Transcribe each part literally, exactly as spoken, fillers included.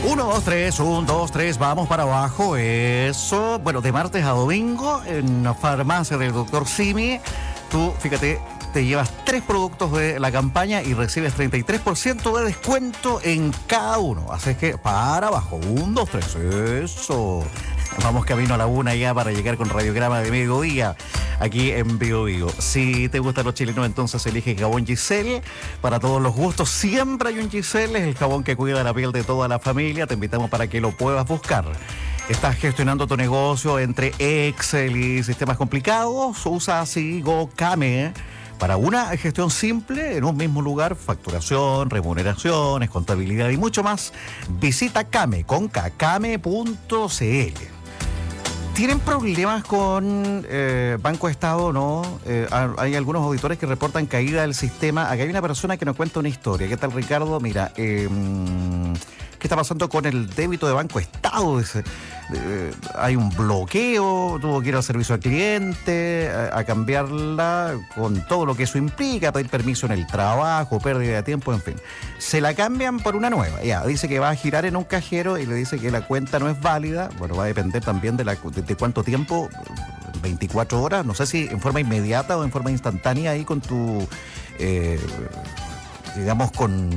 Uno, dos, tres, un, dos, tres, vamos para abajo. Eso, bueno, de martes a domingo en la farmacia del doctor Simi. Tú, fíjate, te llevas tres productos de la campaña y recibes treinta y tres por ciento de descuento en cada uno. Así que para abajo, un, dos, tres, eso. Vamos camino a la una ya para llegar con radiograma de mediodía aquí en Bio Bio. Si te gustan los chilenos, entonces elige jabón Giselle. Para todos los gustos, siempre hay un Giselle. Es el jabón que cuida la piel de toda la familia. Te invitamos para que lo puedas buscar. ¿Estás gestionando tu negocio entre Excel y sistemas complicados? Usa Sigo Kame para una gestión simple en un mismo lugar, facturación, remuneraciones, contabilidad y mucho más. Visita Kame con kame punto cl. ¿Tienen problemas con eh, Banco Estado, no? Eh, hay algunos auditores que reportan caída del sistema. Aquí hay una persona que nos cuenta una historia. ¿Qué tal, Ricardo? Mira, eh, ¿qué está pasando con el débito de Banco Estado? Dice, eh, hay un bloqueo, tuvo que ir al servicio al cliente a, a cambiarla con todo lo que eso implica, pedir permiso en el trabajo, pérdida de tiempo, en fin. Se la cambian por una nueva. Ya, dice que va a girar en un cajero y le dice que la cuenta no es válida. Bueno, va a depender también de, la, de, de cuánto tiempo, veinticuatro horas, no sé si en forma inmediata o en forma instantánea ahí con tu, eh, digamos, con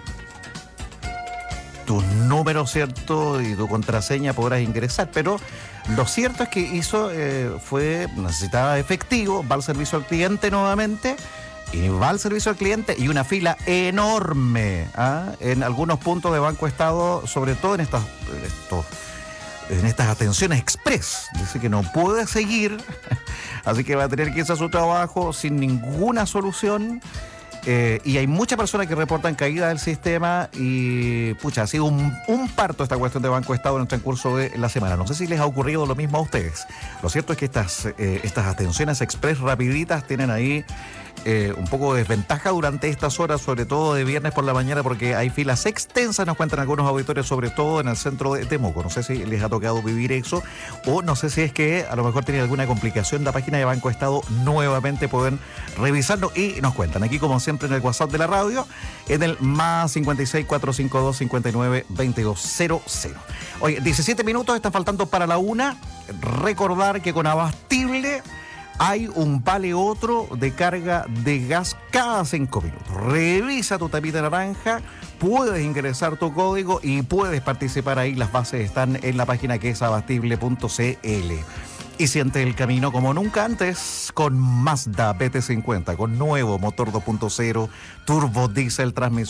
tu número, ¿cierto? Y tu contraseña podrás ingresar, pero lo cierto es que hizo, eh, fue, necesitaba efectivo, va al servicio al cliente nuevamente, y va al servicio al cliente y una fila enorme, ¿ah? En algunos puntos de Banco Estado, sobre todo en estas, en estos, en estas atenciones express. Dice que no puede seguir, así que va a tener que irse a su trabajo sin ninguna solución. Eh, y hay muchas personas que reportan caída del sistema y, pucha, ha sido un, un parto esta cuestión de Banco Estado en el transcurso de la semana. No sé si les ha ocurrido lo mismo a ustedes. Lo cierto es que estas, eh, estas atenciones express rapiditas tienen ahí eh, un poco de desventaja durante estas horas, sobre todo de viernes por la mañana, porque hay filas extensas, nos cuentan algunos auditores, sobre todo en el centro de Temuco. No sé si les ha tocado vivir eso, o no sé si es que a lo mejor tienen alguna complicación. La página de Banco Estado nuevamente pueden revisarlo y nos cuentan. Aquí, como siempre, en el WhatsApp de la radio, en el más cincuenta y seis, cuatrocientos cincuenta y dos, cincuenta y nueve, veintidós cero cero. Oye, diecisiete minutos están faltando para la una. Recordar que con Abastible hay un vale otro de carga de gas cada cinco minutos. Revisa tu tapita naranja, puedes ingresar tu código y puedes participar ahí. Las bases están en la página que es abastible punto cl. Y siente el camino como nunca antes con Mazda B T cincuenta, con nuevo motor dos punto cero, turbo diésel, transmisión